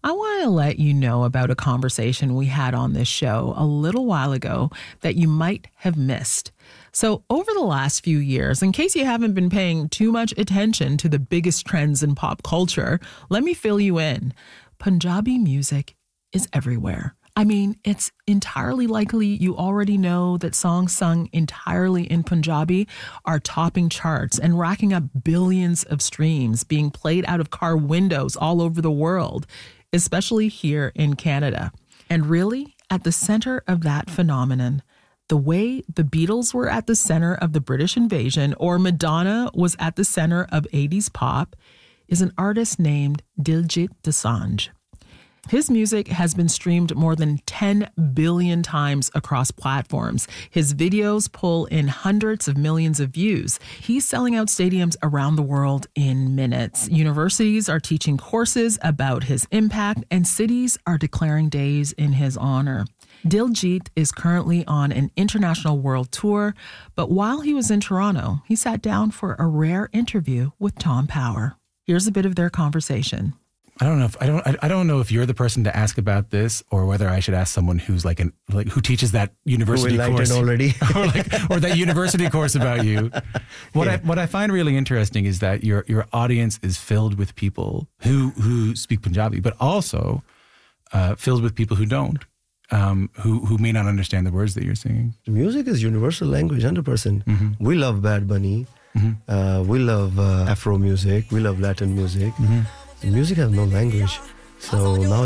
I want to let you know about a conversation we had on this show a little while ago that you might have missed. So over the last few years, in case you haven't been paying too much attention to the biggest trends in pop culture, let me fill you in. Punjabi music is everywhere. I mean, it's entirely likely you already know that songs sung entirely in Punjabi are topping charts and racking up billions of streams, being played out of car windows all over the world, especially here in Canada. And really, at the center of that phenomenon, the way the Beatles were at the center of the British invasion or Madonna was at the center of 80s pop, is an artist named Diljit Dosanjh. His music has been streamed more than 10 billion times across platforms. His videos pull in hundreds of millions of views. He's selling out stadiums around the world in minutes. Universities are teaching courses about his impact, and cities are declaring days in his honor. Diljit is currently on an international world tour, but while he was in Toronto, he sat down for a rare interview with Tom Power. Here's a bit of their conversation. I don't know if you're the person to ask about this, or whether I should ask someone who's who teaches that university course already, or that university course about you. What I find really interesting is that your audience is filled with people who speak Punjabi, but also filled with people who don't, who may not understand the words that you're singing. Music is universal language, 100%. Mm-hmm. We love Bad Bunny. Mm-hmm. We love Afro music. We love Latin music. Mm-hmm. Music has no language. So now